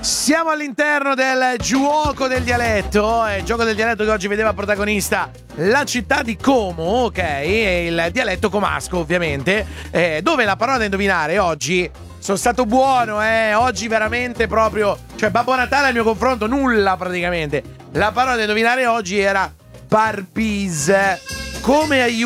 Siamo all'interno del gioco del dialetto, il gioco del dialetto che oggi vedeva protagonista la città di Como, ok? E il dialetto comasco, ovviamente, dove la parola da indovinare oggi, sono stato buono, oggi veramente proprio, cioè Babbo Natale al mio confronto, nulla praticamente. La parola da indovinare oggi era barbise. Come aiuto?